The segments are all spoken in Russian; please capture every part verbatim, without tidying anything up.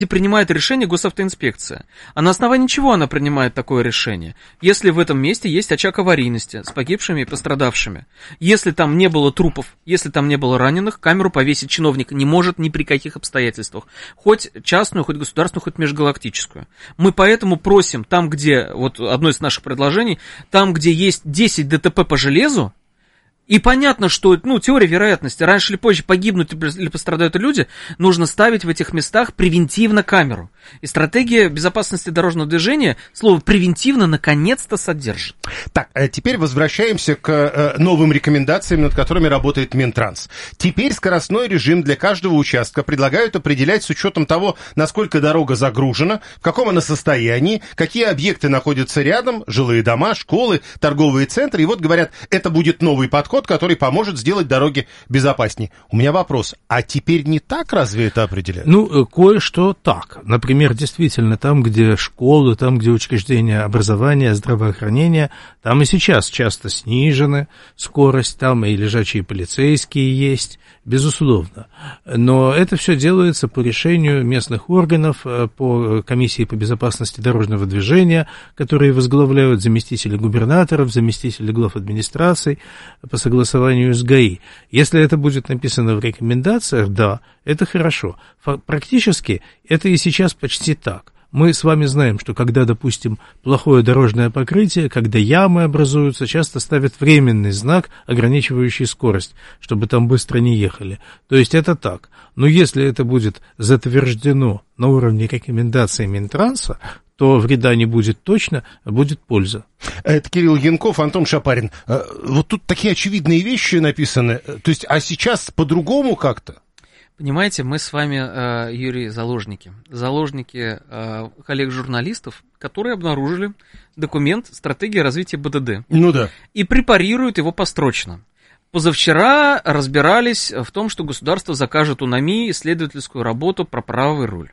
принимает решение госавтоинспекция. А на основании чего она принимает такое решение? Если в этом месте есть очаг аварийности с погибшими и пострадавшими. Если там не было трупов, если там не было раненых, камеру повесить чиновник не может ни при каких обстоятельствах. Хоть частную, хоть государственную, хоть межгалактическую. Мы поэтому просим, там где, вот одно из наших предложений, там где есть десять ДТП по железу, и понятно, что, ну, теория вероятности, раньше или позже погибнут или пострадают люди, нужно ставить в этих местах превентивно камеру. И стратегия безопасности дорожного движения слово «превентивно» наконец-то содержит. Так, теперь возвращаемся к новым рекомендациям, над которыми работает Минтранс. Теперь скоростной режим для каждого участка предлагают определять с учетом того, насколько дорога загружена, в каком она состоянии, какие объекты находятся рядом, жилые дома, школы, торговые центры. И вот говорят, это будет новый подход, который поможет сделать дороги безопаснее. У меня вопрос, а теперь не так разве это определяют? Ну, кое-что так. Например, действительно, там, где школы, там, где учреждения образования, здравоохранения, там и сейчас часто снижена скорость, там и лежачие полицейские есть, безусловно. Но это все делается по решению местных органов, по комиссии по безопасности дорожного движения, которые возглавляют заместители губернаторов, заместители глав администраций, по согласованию с ГАИ. Если это будет написано в рекомендациях, да, это хорошо. Практически это и сейчас почти так. Мы с вами знаем, что когда, допустим, плохое дорожное покрытие, когда ямы образуются, часто ставят временный знак, ограничивающий скорость, чтобы там быстро не ехали. То есть это так. Но если это будет затверждено на уровне рекомендаций Минтранса, то вреда не будет точно, а будет польза. Это Кирилл Янков, Антон Шапарин. Вот тут такие очевидные вещи написаны. То есть, а сейчас по-другому как-то? Понимаете, мы с вами, Юрий, заложники. Заложники коллег-журналистов, которые обнаружили документ «Стратегия развития БДД». Ну да. И препарируют его построчно. Позавчера разбирались в том, что государство закажет у НАМИ исследовательскую работу про правый руль.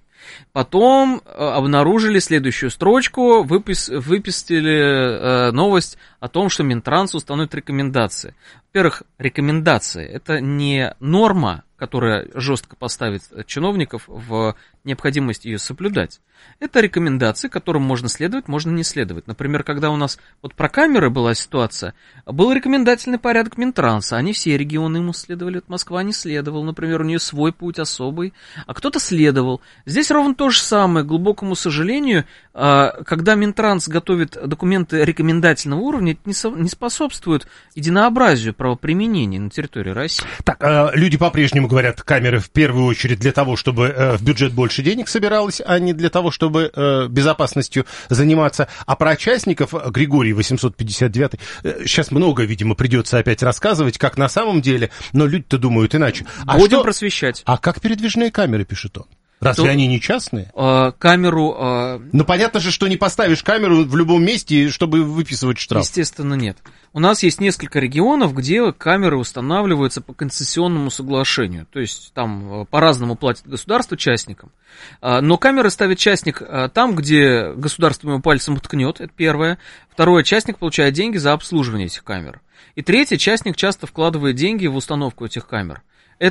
Потом обнаружили следующую строчку, выпис, выпустили э, новость о том, что Минтранс установит рекомендации. Во-первых, рекомендации – это не норма, которая жестко поставит чиновников в необходимость ее соблюдать. Это рекомендации, которым можно следовать, можно не следовать. Например, когда у нас вот про камеры была ситуация, был рекомендательный порядок Минтранса, они все регионы ему следовали, вот Москва не следовала, например, у нее свой путь особый, а кто-то следовал. Здесь ровно то же самое, к глубокому сожалению, когда Минтранс готовит документы рекомендательного уровня, это не способствует единообразию правоприменения на территории России. Так, люди по-прежнему говорят, камеры в первую очередь для того, чтобы в бюджет больше денег собиралось, а не для того, чтобы безопасностью заниматься. А про частников, Григорий восемьсот пятьдесят девятый, сейчас много, видимо, придется опять рассказывать, как на самом деле, но люди-то думают иначе. А Будем что... просвещать. А как передвижные камеры, пишет он? Разве То, они не частные? Э, камеру... Э, ну, понятно же, что не поставишь камеру в любом месте, чтобы выписывать штраф. Естественно, нет. У нас есть несколько регионов, где камеры устанавливаются по концессионному соглашению. То есть там по-разному платит государство частникам. Но камеры ставит частник там, где государство ему пальцем уткнет, это первое. Второе, частник получает деньги за обслуживание этих камер. И третье, частник часто вкладывает деньги в установку этих камер.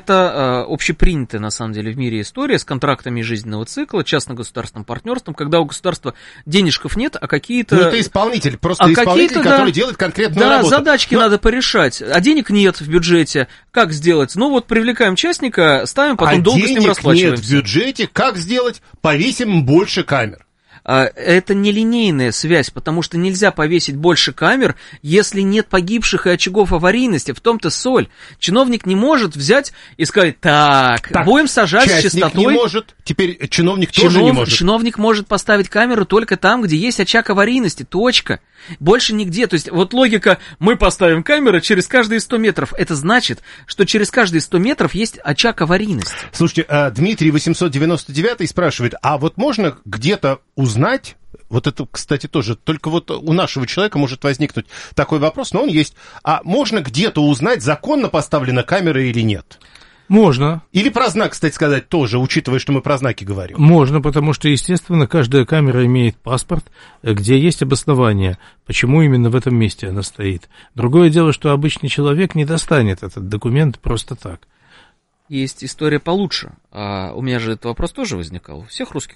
Это э, общепринятая, на самом деле, в мире история с контрактами жизненного цикла, частно-государственным партнерством, когда у государства денежков нет, а какие-то... Ну, это исполнитель, просто а исполнитель, который да, делает конкретную да, работу. Да, задачки Но... надо порешать, а денег нет в бюджете. Как сделать? Ну, вот привлекаем частника, ставим, потом а долго с ним расплачиваемся. А денег нет в бюджете, как сделать? Повесим больше камер. Это нелинейная связь, потому что нельзя повесить больше камер, если нет погибших и очагов аварийности. В том-то соль. Чиновник не может взять и сказать, так, так будем сажать с частотой... не может, теперь чиновник Чинов... тоже не может. Чиновник может поставить камеру только там, где есть очаг аварийности, точка. Больше нигде. То есть вот логика, мы поставим камеры через каждые сто метров. Это значит, что через каждые сто метров есть очаг аварийности. Слушайте, Дмитрий восемьсот девяносто девятый спрашивает, а вот можно где-то узнать, вот это, кстати, тоже, только вот у нашего человека может возникнуть такой вопрос, но он есть, а можно где-то узнать, законно поставлена камера или нет? Можно. Или про знак, кстати сказать, тоже, учитывая, что мы про знаки говорим. Можно, потому что, естественно, каждая камера имеет паспорт, где есть обоснование, почему именно в этом месте она стоит. Другое дело, что обычный человек не достанет этот документ просто так. Есть история получше. А у меня же этот вопрос тоже возникал. У всех русских